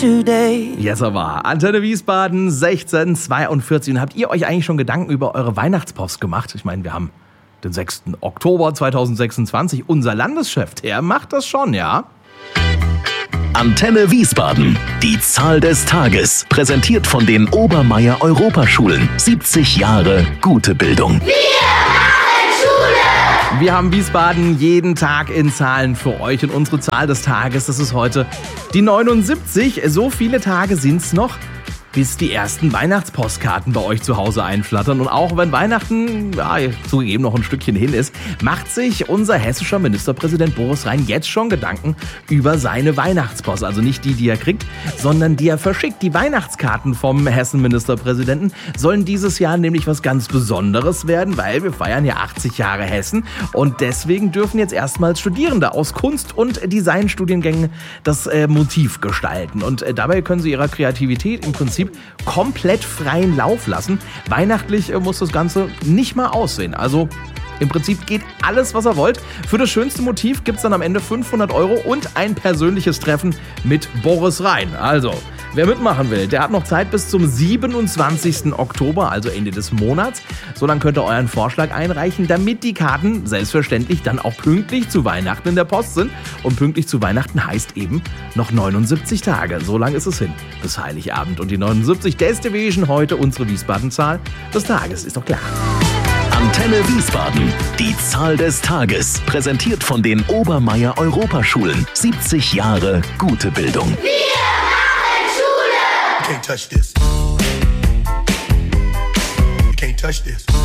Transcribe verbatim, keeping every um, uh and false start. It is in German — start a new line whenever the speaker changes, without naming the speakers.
today.
Jetzt aber, Antenne Wiesbaden, sechzehn zweiundvierzig. Und habt ihr euch eigentlich schon Gedanken über eure Weihnachtspost gemacht? Ich meine, wir haben den sechsten Oktober zweitausendsechsundzwanzig. Unser Landeschef, der macht das schon, ja?
Antenne Wiesbaden. Die Zahl des Tages. Präsentiert von den Obermeier Europaschulen. siebzig Jahre gute Bildung.
Wir machen Schule!
Wir haben Wiesbaden jeden Tag in Zahlen für euch. Und unsere Zahl des Tages, das ist heute die neunundsiebzig. So viele Tage sind's noch, bis die ersten Weihnachtspostkarten bei euch zu Hause einflattern. Und auch wenn Weihnachten, ja, zugegeben noch ein Stückchen hin ist, macht sich unser hessischer Ministerpräsident Boris Rhein jetzt schon Gedanken über seine Weihnachtspost. Also nicht die, die er kriegt, sondern die er verschickt. Die Weihnachtskarten vom Hessen-Ministerpräsidenten sollen dieses Jahr nämlich was ganz Besonderes werden, weil wir feiern ja achtzig Jahre Hessen. Und deswegen dürfen jetzt erstmals Studierende aus Kunst- und Designstudiengängen das äh, Motiv gestalten. Und äh, dabei können sie ihrer Kreativität im Prinzip komplett freien Lauf lassen. Weihnachtlich muss das Ganze nicht mal aussehen. Also im Prinzip geht alles, was ihr wollt. Für das schönste Motiv gibt es dann am Ende fünfhundert Euro und ein persönliches Treffen mit Boris Rhein. Also, wer mitmachen will, der hat noch Zeit bis zum siebenundzwanzigsten Oktober, also Ende des Monats. So lange könnt ihr euren Vorschlag einreichen, damit die Karten selbstverständlich dann auch pünktlich zu Weihnachten in der Post sind. Und pünktlich zu Weihnachten heißt eben noch neunundsiebzig Tage. So lange ist es hin bis Heiligabend. Und die neunundsiebzig, deswegen heute unsere Wiesbaden-Zahl des Tages. Ist doch klar.
Antenne Wiesbaden. Die Zahl des Tages. Präsentiert von den Obermeier Europaschulen. siebzig Jahre gute Bildung.
Wir machen Schule!
You can't touch this. You can't touch this.